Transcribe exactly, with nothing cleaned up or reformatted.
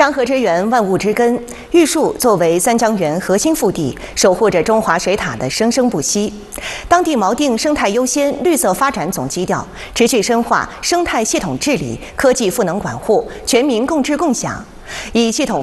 山河之源，万物之根。玉树作为三江源核心腹地，守护着中华水塔的生生不息。当地锚定生态优先、绿色发展总基调，持续深化生态系统治理、科技赋能管护、全民共治共享，以系统